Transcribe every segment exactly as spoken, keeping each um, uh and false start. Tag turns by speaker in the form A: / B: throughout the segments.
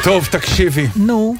A: טוב, תקשיבי.
B: נו.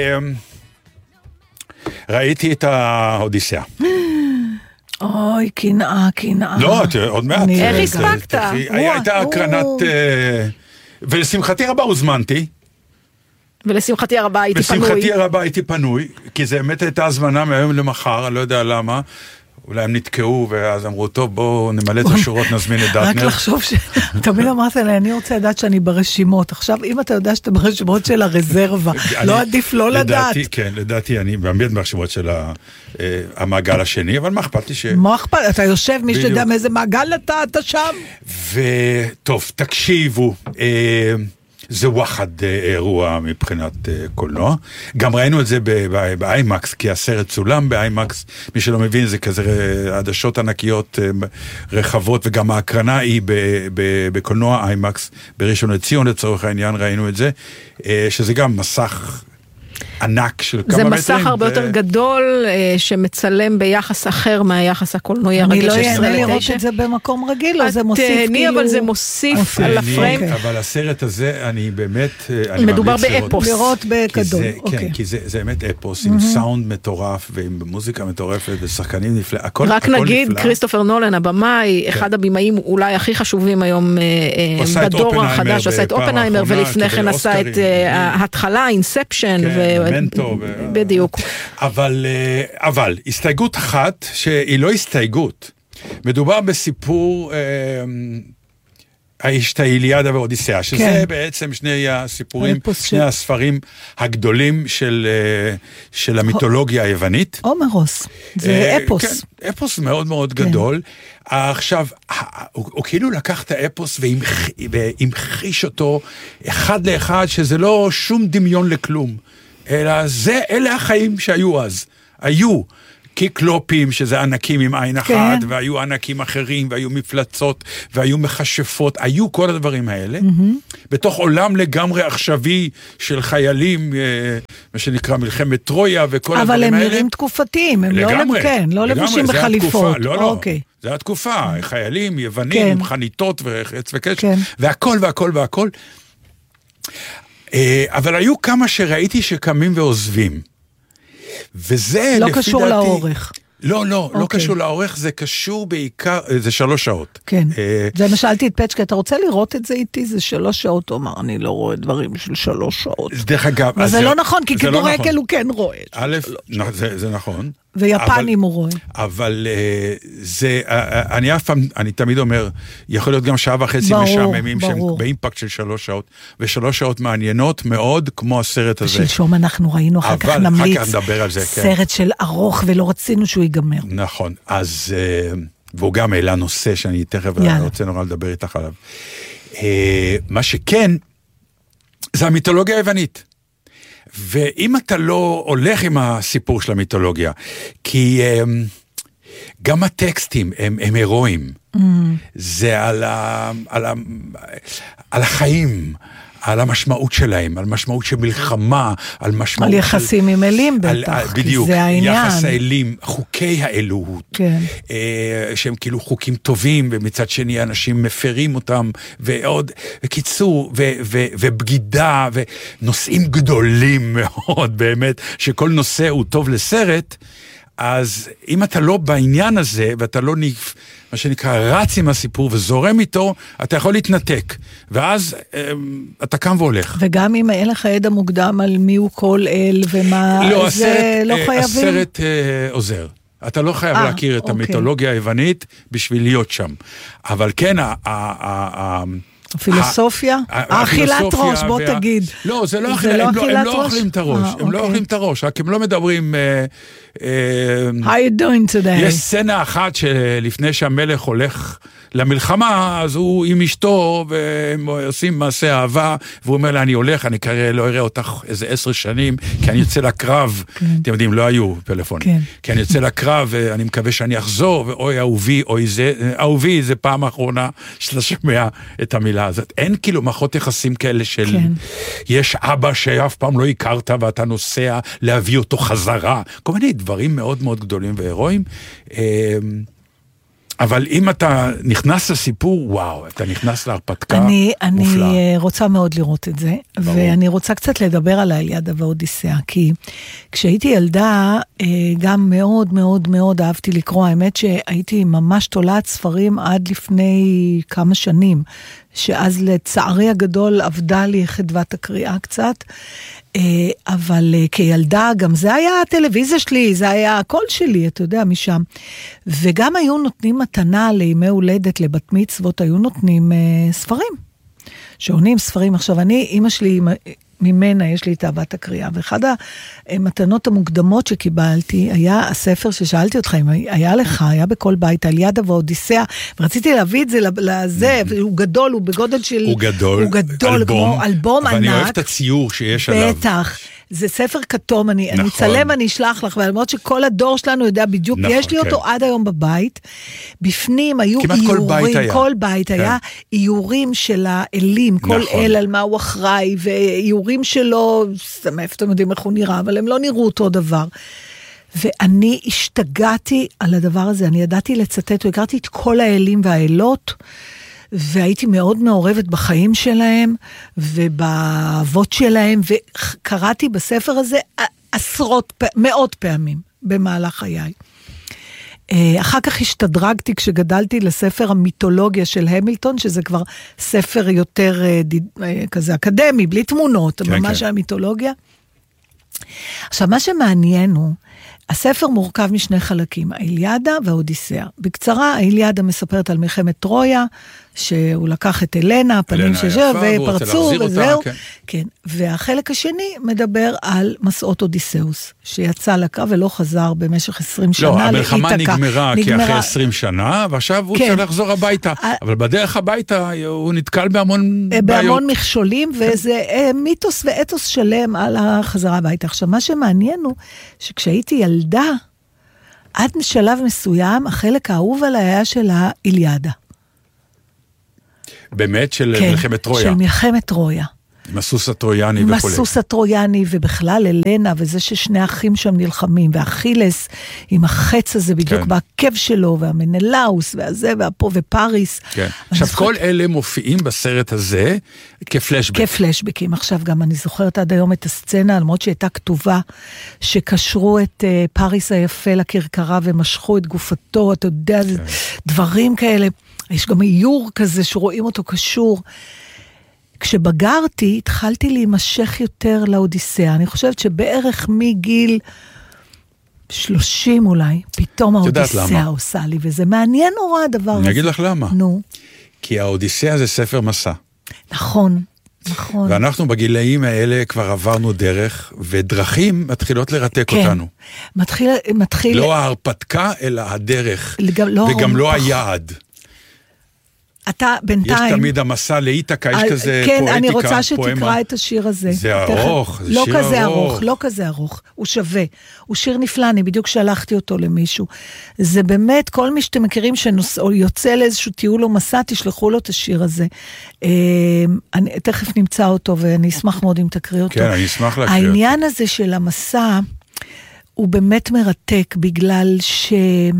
A: ראיתי את האודיסאה.
B: אוי, קנאה, קנאה.
A: לא, עוד מעט.
C: איך הספקת?
A: הייתה הקרנת... ולשמחתי רבה הוזמנתי.
C: ולשמחתי הרבה הייתי פנוי.
A: ולשמחתי הרבה הייתי פנוי, כי זה באמת הייתה הזמנה מהיום למחר, אני לא יודע למה. אולי הם נתקעו, ואז אמרו, טוב, בואו נמלא את השורות, נזמין את דטנר.
B: רק לחשוב ש... תמיד אמרת לי, אני רוצה לדעת שאני ברשימות. עכשיו, אם אתה יודע שאתה ברשימות של הרזרבה, לא עדיף לא לדעת.
A: כן, לדעתי, אני באמת ברשימות של המעגל השני, אבל מה אכפת לי ש...
B: מה אכפת? אתה יושב, מי שתדע מאיזה מעגל אתה, אתה שם.
A: וטוב, תקשיבו, זה וואחד אירוע מבחינת קולנוע. גם ראינו את זה באיימקס, כי הסרט צולם באיימקס. מי שלא מבין, זה כזה עדשות ענקיות רחבות, וגם ההקרנה היא בקולנוע איימקס, בראשון לציון לצורך העניין ראינו את זה, שזה גם מסך ענק של כמה מטרים.
C: זה מסך הרבה יותר גדול, שמצלם ביחס אחר מהיחס הקולנועי הרגיל.
B: אני לא יענה לראות את זה במקום רגיל, או זה מוסיף כאילו...
C: תהני, אבל זה מוסיף על הפריים.
A: אבל הסרט הזה, אני באמת...
C: מדובר באפוס.
B: לראות בגדול.
A: כן, כי זה באמת אפוס, עם סאונד מטורף, ועם מוזיקה מטורפת, ושחקנים נפלא, הכל נפלא.
C: רק נגיד, כריסטופר נולן, הבמאי, אחד הבימאים אולי הכי חשובים היום בדור החדש, עשה את אופנהיימר, ולפני כן עשה את ההתחלה, אינספשן,
A: מנטו.
C: בדיוק.
A: אבל, אבל, הסתייגות אחת, שהיא לא הסתייגות. מדובר בסיפור, האיש את האיליאדה והאודיסאה, שזה כן. בעצם שני הסיפורים, שני הספרים הגדולים של, של המיתולוגיה היוונית.
B: הומרוס, זה אפוס.
A: כן, אפוס מאוד מאוד כן. גדול. עכשיו, הוא, הוא כאילו לקח את האפוס והמחיש אותו אחד לאחד, שזה לא שום דמיון לכלום. אלא זה, אלה החיים שהיו אז. היו קיקלופים, שזה ענקים עם עין אחת, כן. והיו ענקים אחרים, והיו מפלצות, והיו מכשפות, היו כל הדברים האלה. Mm-hmm. בתוך עולם לגמרי עכשווי של חיילים, אה, מה שנקרא מלחמת טרויה, וכל הדברים האלה.
B: אבל הם נראים תקופתיים, הם
A: לגמרי,
B: לא, כן, לא
A: לגמרי,
B: לבושים בחליפות.
A: לא, לא,
B: אוקיי.
A: זה התקופה, חיילים, יוונים,
B: כן.
A: עם חניתות וחץ וקש,
B: כן.
A: והכל והכל והכל. אבל היו כמה שראיתי שקמים ועוזבים. וזה
B: לא
A: לפי
B: קשור
A: דעתי,
B: לאורך.
A: לא, לא,
B: okay.
A: לא קשור לאורך, זה קשור בעיקר, זה שלוש שעות.
B: כן, זה מה שאלתי את פצ'קה, אתה רוצה לראות את זה איתי? זה שלוש שעות, הוא אמר, אני לא רואה דברים של שלוש שעות.
A: דרך אגב,
B: אבל זה לא נכון, כי כדורקל הוא כן רואה.
A: א', זה נכון.
B: ויפנים הוא רואה.
A: אבל זה, אני אף פעם, אני תמיד אומר, יכול להיות גם שעה וחצי משעממים, שהם באימפקט של שלוש שעות, ושלוש שעות מעניינות מאוד, כמו הסרט הזה.
B: ושלשום אנחנו ראינו, אחר כך נמליץ, סרט של ארוך, ולא רצינו שהוא ייגמר.
A: נכון, אז, והוא גם העלה נושא, שאני תכף רוצה נורא לדבר איתך עליו. מה שכן, זה המיתולוגיה היוונית. ואם אתה לא הולך עם הסיפור של המיתולוגיה, כי הם, גם הטקסטים הם, הם הירואים. Mm. זה על, ה, על, ה, על החיים, על המשמעות שלהם, על משמעות של מלחמה, על משמעות...
B: על יחסים של, עם אלים בטח,
A: על,
B: כי
A: בדיוק,
B: זה העניין.
A: יחס האלים, חוקי האלוהות, כן. אה, שהם כאילו חוקים טובים, ומצד שני אנשים מפרים אותם, ועוד, וקיצור, ו, ו, ובגידה, ונושאים גדולים מאוד, באמת, שכל נושא הוא טוב לסרט, אז אם אתה לא בעניין הזה, ואתה לא נפ... מה שנקרא, רץ עם הסיפור וזורם איתו, אתה יכול להתנתק. ואז אתה קם והולך.
B: וגם אם אין לך ידע מוקדם על מי הוא כל אל ומה...
A: לא,
B: זה
A: הסרט,
B: לא חייבים?
A: הסרט אה, עוזר. אתה לא חייב 아, להכיר את אוקיי. המיתולוגיה היוונית בשביל להיות שם. אבל כן, ה... ה, ה
B: הפילוסופיה? האכילת ראש, בוא תגיד.
A: לא, זה לא אכילת ראש. הם לא אוכלים את הראש. הם לא אוכלים את הראש, רק הם לא מדברים...
B: How you doing today?
A: יש סצנה אחת שלפני שהמלך הולך למלחמה, אז הוא עם אשתו, והם עושים מעשה אהבה, והוא אומר לה, אני הולך, אני כנראה לא אראה אותך איזה עשר שנים, כי אני יוצא לקרב, אתם יודעים, לא היו פלאפונים, כי אני יוצא לקרב, ואני מקווה שאני אחזור, ואוי אהובי, אוי זה, אהובי, זה פעם האחרונה שאתה שומע את המילה הזאת. אין כאילו מערכות יחסים כאלה של, יש אבא שאף פעם לא הכרת, ואתה נוסע להביא אותו חזרה, כל מיני דברים מאוד מאוד גדולים והירואים, אבל אם אתה נכנס לסיפור, וואו, אתה נכנס להרפתקה
B: אני,
A: מופלאה.
B: אני רוצה מאוד לראות את זה, ברור. ואני רוצה קצת לדבר על האליאדה והאודיסאה, כי כשהייתי ילדה, גם מאוד מאוד מאוד אהבתי לקרוא, האמת שהייתי ממש תולעת ספרים עד לפני כמה שנים, שאז לצערי הגדול עבדה לי חדוות הקריאה קצת, אבל כילדה גם זה היה הטלוויזיה שלי, זה היה הקול שלי, אתה יודע, משם. וגם היו נותנים מתנה לימי הולדת, לבת מצוות, היו נותנים ספרים. שעונים ספרים. עכשיו, אני, אמא שלי, ממנה יש לי את אהבת הקריאה, ואחד המתנות המוקדמות שקיבלתי, היה הספר ששאלתי אותך, אם היה לך, היה בכל בית, האליאדה והאודיסאה, ורציתי להביא את זה לזה, הוא גדול, הוא בגודל של...
A: הוא גדול,
B: הוא גדול,
A: אלבום,
B: כמו אלבום ענק.
A: אבל אני אוהב את הציור שיש עליו.
B: בטח. זה ספר כתום, אני,
A: נכון.
B: אני צלם, אני אשלח לך, ולמרות שכל הדור שלנו יודע בדיוק, נכון, יש לי אותו כן. עד היום בבית, בפנים היו איורים,
A: כל בית היה,
B: כל בית כן. היה איורים של האלים, כל נכון. אל על מה הוא אחראי, ואיורים שלו, מאיפה אתם יודעים איך הוא נראה, אבל הם לא נראו אותו דבר. ואני השתגעתי על הדבר הזה, אני ידעתי לצטט, והכרתי את כל האלים והאלות, והייתי מאוד מעורבת בחיים שלהם, ובאבות שלהם, וקראתי בספר הזה עשרות, מאות פעמים, במהלך חיי. אחר כך השתדרגתי כשגדלתי לספר המיתולוגיה של המילטון, שזה כבר ספר יותר כזה אקדמי, בלי תמונות, כן, ממש כן. המיתולוגיה. עכשיו, מה שמעניין הוא, הספר מורכב משני חלקים, האליאדה והאודיסאה. בקצרה, האליאדה מספרת על מלחמת טרויה, שהוא לקח את אלנה, הפנים שז'ר, ופרצו, וזהו. כן. כן. והחלק השני מדבר על מסעות אודיסאוס, שיצא לקרב ולא חזר במשך עשרים שנה
A: לא,
B: להתקה.
A: המלחמה נגמרה, נגמרה כי אחרי עשרים שנה, ועכשיו הוא כן. צריך לחזור הביתה. אבל בדרך הביתה הוא נתקל בהמון בעיות.
B: בהמון מכשולים, כן. וזה מיתוס ואתוס שלם על החזרה הביתה. עכשיו, מה שמעניין הוא, שכשהייתי ילדה, עד שלב מסוים, החלק האהוב על היה של האליאדה.
A: באמת של
B: כן,
A: מלחמת טרויה.
B: של מלחמת טרויה.
A: עם הסוס הטרויאני וכו'.
B: עם הסוס הטרויאני, ובכלל אלנה, וזה ששני אחים שם נלחמים, והאכילס עם החץ הזה בדיוק כן. בעקב שלו, והמנלאוס, והזה, והפה, ופריס.
A: כן. עכשיו, כל זוכרת... אלה מופיעים בסרט הזה כפלשבק.
B: כפלשבקים. עכשיו, גם אני זוכרת עד היום את הסצנה, למרות שהייתה כתובה, שקשרו את uh, פריס היפה לכרכרה, ומשכו את גופתו, אתה יודע, כן. דברים כאלה. יש גם איור כזה, שרואים אותו קשור. כשבגרתי, התחלתי להימשך יותר לאודיסאה. אני חושבת שבערך מגיל שלושים אולי, פתאום האודיסאה עושה לי, וזה מעניין נורא הדבר הזה.
A: אני אגיד לך למה.
B: נו.
A: כי האודיסאה זה ספר מסע.
B: נכון, נכון.
A: ואנחנו בגילאים האלה כבר עברנו דרך, ודרכים מתחילות לרתק
B: כן.
A: אותנו.
B: מתחיל, מתחיל...
A: לא ההרפתקה, אלא הדרך.
B: גם, לא
A: וגם
B: הרפתק.
A: לא היעד.
B: אתה בינתיים...
A: יש תמיד המסע לאיתקה, יש כזה
B: כן,
A: פואטיקה,
B: אני רוצה שתקרא את השיר הזה.
A: זה ארוך, זה
B: לא
A: שיר
B: כזה
A: ארוך.
B: ארוך. לא כזה ארוך, הוא שווה. הוא שיר נפלא, אני בדיוק שלחתי אותו למישהו. זה באמת, כל מי שאתם מכירים שיוצא לאיזשהו טיול או מסע, תשלחו לו את השיר הזה. אני תכף נמצא אותו, ואני אשמח מאוד אם תקריא אותו.
A: כן, אני אשמח להקריא אותו.
B: העניין הזה של המסע, הוא באמת מרתק, בגלל ש...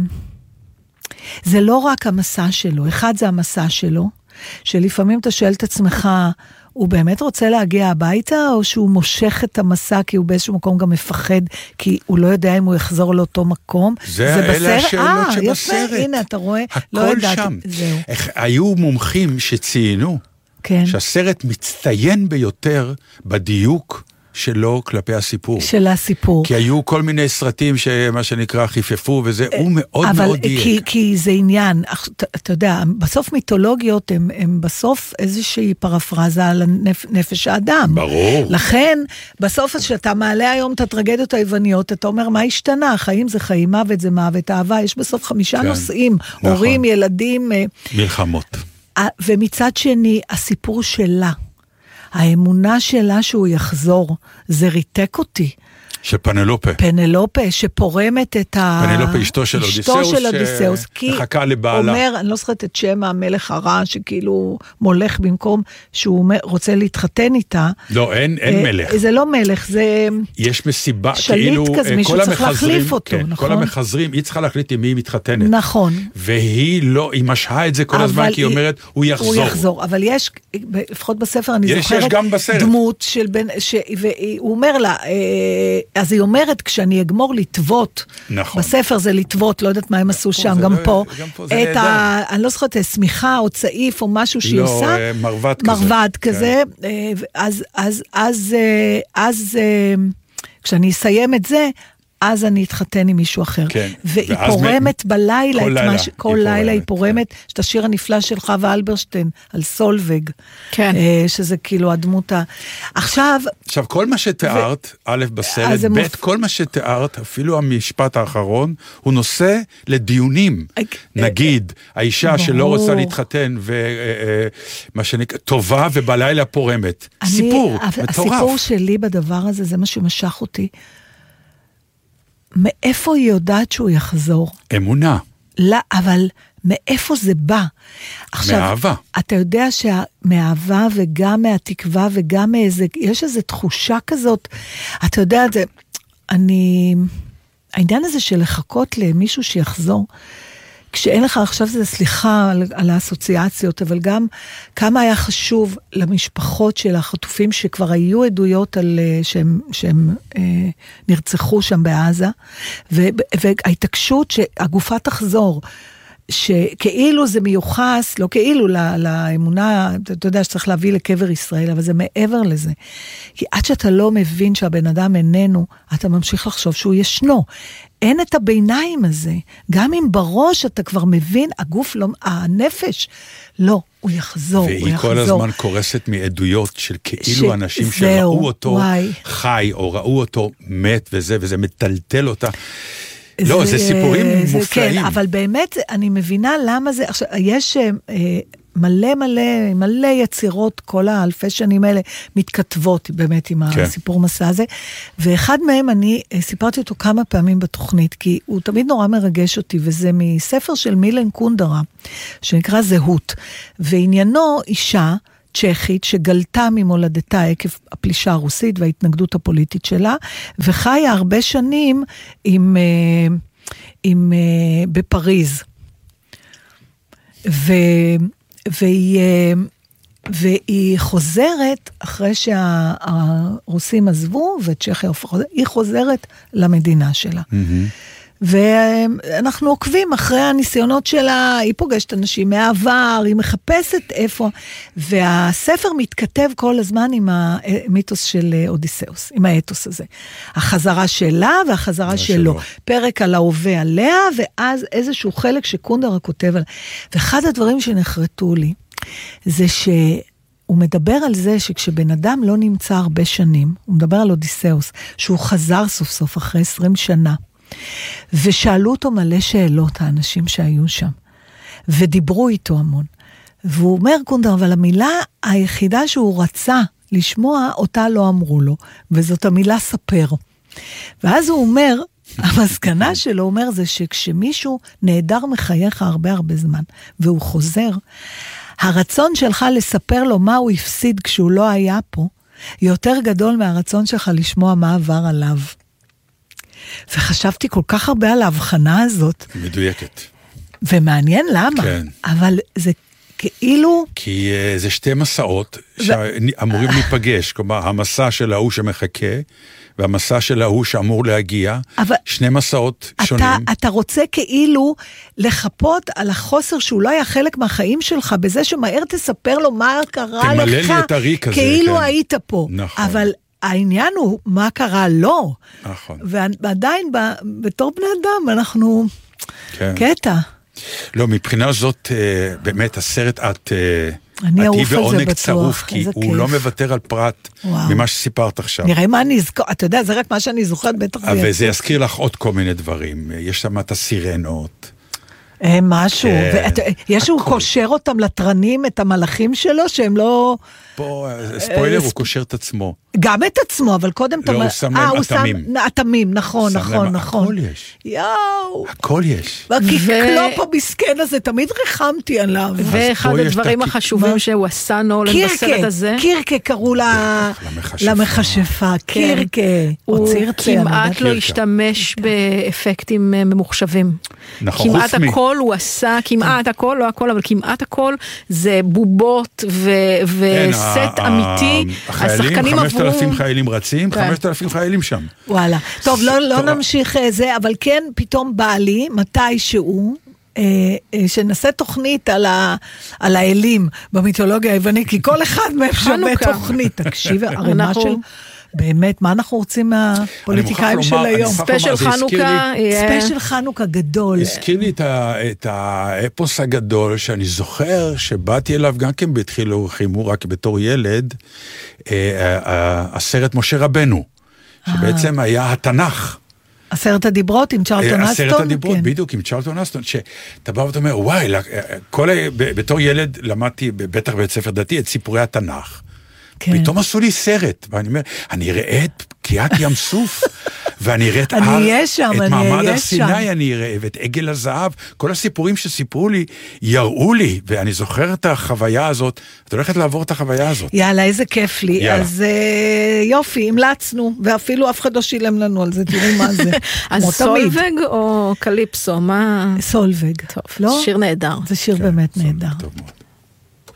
B: זה לא רק המסע שלו, אחד זה המסע שלו, שלפעמים אתה שואל את עצמך, הוא באמת רוצה להגיע הביתה, או שהוא מושך את המסע, כי הוא באיזשהו מקום גם מפחד, כי הוא לא יודע אם הוא יחזור לאותו מקום.
A: זה, זה אלה השאלות שבסרט.
B: יפה, הנה, אתה רואה,
A: הכל
B: לא ידעתי.
A: שם.
B: זהו.
A: איך, היו מומחים שציינו,
B: כן.
A: שהסרט מצטיין ביותר בדיוק, שלו כלפי הסיפור.
B: של הסיפור.
A: כי היו כל מיני סרטים שמה שנקרא חיפפו, וזה הוא מאוד
B: אבל
A: מאוד דייק.
B: כי, כי זה עניין, אתה, אתה יודע, בסוף מיתולוגיות הם, הם בסוף איזושהי פרפרזה על הנפ, נפש האדם.
A: ברור.
B: לכן, בסוף שאתה מעלה היום את הטרגדיות היווניות, אתה אומר, מה השתנה? חיים זה חיים, מוות זה מוות, אהבה, יש בסוף חמישה כן. נושאים, נכון. הורים, ילדים.
A: מלחמות.
B: ומצד שני, הסיפור שלה, האמונה שלה שהוא יחזור, זה ריתק אותי.
A: של פנלופה.
B: פנלופה, שפורמת את ה...
A: פנלופה, אשתו של אודיסאוס.
B: אשתו של אודיסאוס, כי
A: מחכה לבעלה.
B: אומר, אני לא זוכרת את שם המלך הרע, שכאילו מולך במקום שהוא רוצה להתחתן איתה.
A: לא, אין, אין מלך.
B: זה לא מלך, זה...
A: יש מסיבה,
B: שליט
A: כאילו...
B: כזה, מישהו צריך להחליף אותו,
A: כן,
B: נכון?
A: כל המחזרים, היא צריכה להחליט עם מי היא מתחתנת.
B: נכון.
A: והיא לא, היא משהה את זה כל הזמן, כי היא אומרת, הוא יחזור.
B: הוא יחזור, אבל יש, לפחות בספר אני
A: יש,
B: זוכרת,
A: יש גם בסרט.
B: דמות של בן, ש... והוא אומר לה, אז היא אומרת, כשאני אגמור לטוות,
A: נכון.
B: בספר זה לטוות, לא יודעת מה הם עשו שם, גם
A: לא,
B: פה,
A: גם פה
B: את ה... אני לא זוכרת, סמיכה או צעיף או משהו שהיא
A: לא,
B: עושה.
A: לא, מרבד כזה.
B: מרבד כזה, כן. אז, אז, אז, אז, כשאני אסיים את זה, אז אני אתחתן עם מישהו אחר.
A: כן.
B: והיא פורמת מ... בלילה,
A: כל לילה,
B: ש... כל היא, לילה היא פורמת, כן. את השיר הנפלא של חווה אלברשטיין, על סולווג.
C: כן.
B: שזה כאילו הדמות ה... עכשיו...
A: עכשיו, כל מה שתיארת, ו... א' בסרט, ב', מופ... כל מה שתיארת, אפילו המשפט האחרון, הוא נושא לדיונים. נגיד, האישה ברור. שלא רוצה להתחתן, ומה שנקרא, טובה ובלילה פורמת. אני... סיפור, מטורף.
B: הסיפור שלי בדבר הזה, זה מה שמשך אותי. מאיפה היא יודעת שהוא יחזור?
A: אמונה.
B: לא, אבל מאיפה זה בא? עכשיו,
A: מאהבה.
B: אתה יודע שמאהבה וגם מהתקווה וגם מאיזה, יש איזו תחושה כזאת, אתה יודע, זה, אני, העניין הזה של לחכות למישהו שיחזור, כשאין לך עכשיו זה סליחה על, על האסוציאציות, אבל גם כמה היה חשוב למשפחות של החטופים שכבר היו עדויות על שהם, שהם אה, נרצחו שם בעזה, ו, וההתעקשות שהגופה תחזור, שכאילו זה מיוחס, לא כאילו לא, לאמונה, אתה יודע שצריך להביא לקבר ישראל, אבל זה מעבר לזה. כי עד שאתה לא מבין שהבן אדם איננו, אתה ממשיך לחשוב שהוא ישנו. אין את הביניים הזה. גם אם בראש אתה כבר מבין, הגוף לא, הנפש, לא, הוא יחזור, הוא יחזור.
A: והיא כל הזמן קורסת מעדויות של כאילו ש... אנשים שראו אותו וואי. חי, או ראו אותו מת וזה, וזה מטלטל אותה. זה, לא, זה סיפורים זה, מופלאים. כן,
B: אבל באמת אני מבינה למה זה, עכשיו, יש אה, מלא מלא, מלא יצירות, כל האלפי שנים האלה מתכתבות באמת עם כן. הסיפור מסע הזה, ואחד מהם אני סיפרתי אותו כמה פעמים בתוכנית, כי הוא תמיד נורא מרגש אותי, וזה מספר של מילן קונדרה, שנקרא זהות, ועניינו אישה, צ'כית שגלתה ממולדתה עקב הפלישה הרוסית וההתנגדות הפוליטית שלה, וחיה הרבה שנים עם, עם, בפריז. ו, והיא, והיא חוזרת, אחרי שהרוסים עזבו, וצ'כיה, היא חוזרת למדינה שלה. Mm-hmm. ואנחנו עוקבים אחרי הניסיונות שלה, היא פוגשת אנשים מהעבר, היא מחפשת איפה, והספר מתכתב כל הזמן עם המיתוס של אודיסאוס, עם האתוס הזה. החזרה שלה והחזרה שלו. שלו. פרק על ההווה עליה, ואז איזשהו חלק שקונדרה כותב עליה. ואחד הדברים שנחרטו לי, זה ש... הוא מדבר על זה שכשבן אדם לא נמצא הרבה שנים, הוא מדבר על אודיסאוס, שהוא חזר סוף סוף אחרי עשרים שנה, ושאלו אותו מלא שאלות האנשים שהיו שם, ודיברו איתו המון. והוא אומר קונדר, אבל המילה היחידה שהוא רצה לשמוע, אותה לא אמרו לו, וזאת המילה ספר. ואז הוא אומר, המסקנה שלו אומר זה שכשמישהו נהדר מחייך הרבה הרבה זמן, והוא חוזר, הרצון שלך לספר לו מה הוא הפסיד כשהוא לא היה פה, יותר גדול מהרצון שלך לשמוע מה עבר עליו. וחשבתי כל כך הרבה על ההבחנה הזאת.
A: מדויקת.
B: ומעניין למה. כן. אבל זה כאילו...
A: כי uh, זה שתי מסעות ו... שאמורים להיפגש. כלומר, המסע של ההוא שמחכה, והמסע של ההוא שאמור להגיע, אבל... שני מסעות
B: אתה,
A: שונים.
B: אתה רוצה כאילו לחפות על החוסר שהוא לא היה חלק מהחיים שלך, בזה שמהר תספר לו מה קרה
A: תמלא
B: לך.
A: תמלא לי את הריק הזה.
B: כאילו
A: כן.
B: היית פה.
A: נכון.
B: אבל... העניין הוא מה קרה לו.
A: נכון.
B: ועדיין בתור בני אדם אנחנו כן. קטע.
A: לא, מבחינה זאת באמת הסרט את
B: אני אעוף על זה
A: בעונג
B: בטוח.
A: צרוף, כי הוא כיף. לא מוותר על פרט וואו. ממה שסיפרת עכשיו.
B: נראה מה אני אזכור, אתה יודע, זה רק מה שאני זוכרת בטח.
A: וזה יזכיר לך עוד כל מיני דברים. יש שם את הסירנות.
B: משהו, כן. ויש הוא קושר אותם לטרנים, את המלאכים שלו, שהם לא...
A: פה, ספוילר, הוא קושר את עצמו.
B: גם את עצמו, אבל קודם אתה
A: אומר... לא, הוא שם להם אטמים.
B: אטמים, נכון, נכון, נכון.
A: הכל יש.
B: יאו.
A: הכל יש.
B: והקיקלופ המסכן הזה, תמיד ריחמתי עליו.
C: ואחד הדברים החשובים שהוא עשה נולן בסרט הזה.
B: קירקה קראו למכשפה, קירקה.
C: הוא כמעט לא השתמש באפקטים ממוחשבים.
A: נכון,
C: כמעט הכל הוא עשה, כמעט הכל, לא הכל, אבל כמעט הכל זה בובות וסט אמיתי.
A: השחקנים עברו... חמשת אלפים חיילים רצים, חמשת אלפים חיילים שם.
B: וואלה. טוב, לא נמשיך זה, אבל כן, פתאום בא לי, מתישהו, שנעשה תוכנית על האלים במיתולוגיה היוונית, כי כל אחד מהם שווה תוכנית. תקשיב, הרמה של... באמת, מה אנחנו רוצים מהפוליטיקאים של היום?
C: ספיישל חנוכה.
B: ספיישל חנוכה גדול.
A: הזכיר לי את האפוס הגדול, שאני זוכר שבאתי אליו גם כן בתחילו חימו, רק בתור ילד, הסרט משה רבנו, שבעצם היה התנ"ך.
B: עשרת הדיברות עם צ'רלטון אסטון?
A: עשרת הדיברות, בדיוק, עם צ'רלטון אסטון, שאתה בא ואתה אומר, וואי, בתור ילד למדתי, בטח בית ספר דתי, את סיפורי התנ"ך. פתאום עשו לי סרט, ואני אומר, אני אראה את פקיעת ים סוף, ואני אראה את מעמד הר סיני, אני אראה, ואת עגל הזהב, כל הסיפורים שסיפרו לי, יראו לי, ואני זוכר את החוויה הזאת, את הולכת לעבור את החוויה הזאת.
B: יאללה, איזה כיף לי. אז יופי, המלצנו, ואפילו אף אחד לא שילם לנו על זה, תראו מה זה.
C: אז סולווג או קליפסו, מה?
B: סולווג.
C: טוב, שיר נהדר.
B: זה שיר באמת נהדר.